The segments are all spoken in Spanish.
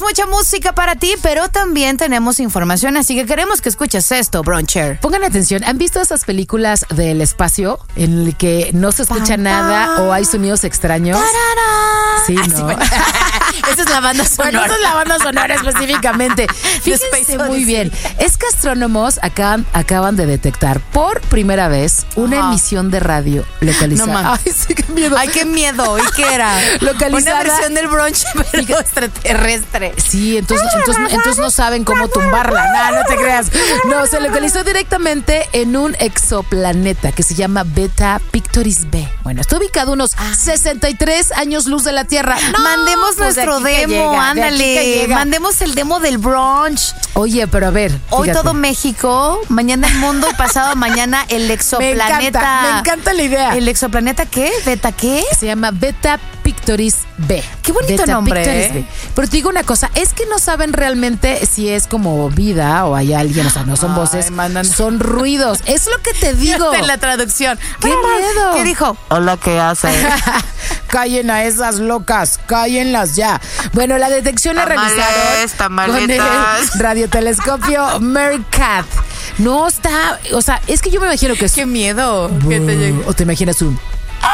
tenemos mucha música para ti, pero también tenemos información, así que queremos que escuches esto, Broncher. Pongan atención, ¿han visto esas películas del espacio en el que no se escucha nada o hay sonidos extraños? ¡Tarara! Sí, ¿no? Bueno. Esa es la banda sonora. Bueno, esa es la banda sonora específicamente. Fíjense muy bien. Es que astrónomos acaban de detectar por primera vez una emisión de radio localizada. No, ay, sí, qué miedo. Ay, qué miedo. ¿Y qué era? Localizada. Una versión del brunch, pero extraterrestre. Sí, entonces no saben cómo tumbarla. No te creas. No, se localizó directamente en un exoplaneta que se llama Beta Pictoris B. Bueno, está ubicado unos 63 años luz de la Tierra. No, mandemos pues nuestro demo, ándale. Mandemos el demo del brunch. Oye, pero a ver. Hoy fíjate. Todo México, mañana el mundo y pasado mañana el exoplaneta. Me encanta la idea. ¿El exoplaneta qué? ¿Beta qué? Se llama Beta Pictoris B. Qué bonito Beta nombre, B. Pero te digo una cosa, es que no saben realmente si es como vida o hay alguien, o sea, no son voces, son ruidos. Es lo que te digo. En la traducción. ¡Qué miedo! ¿Qué dijo? Hola, ¿qué hace? Callen a esas locas, cállenlas ya. Bueno, la detección la realizaron con el radiotelescopio Mercat. No está, o sea, es que yo me imagino que es... ¡Qué miedo! Que te llegue. O te imaginas un...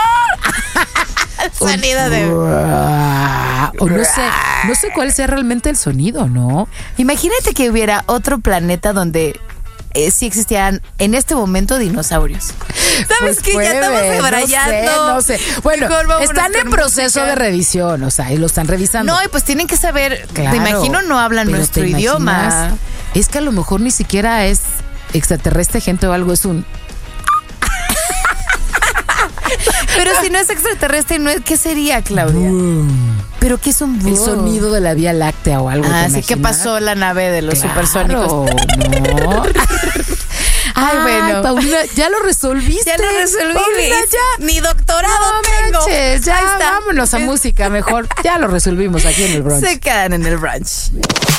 Sonido de... O no sé cuál sea realmente el sonido, ¿no? Imagínate que hubiera otro planeta donde sí existían en este momento dinosaurios. ¿Sabes qué? Ya estamos debrayando. No sé. Bueno, están en proceso de revisión, o sea, y lo están revisando. No, y pues tienen que saber, claro, te imagino no hablan nuestro idioma. Es que a lo mejor ni siquiera es extraterrestre, gente o algo, es un... Pero si no es extraterrestre, no es, ¿qué sería, Claudia? ¿Pero qué es un boom? El sonido de la Vía Láctea o algo. Así que pasó la nave de los supersónicos. No. Ay, bueno. Paulina, ya lo resolviste. Ya lo resolví. Paulina, ya. Ni doctorado tengo. Manches, ya vámonos a música mejor. Ya lo resolvimos aquí en el brunch. Se quedan en el brunch.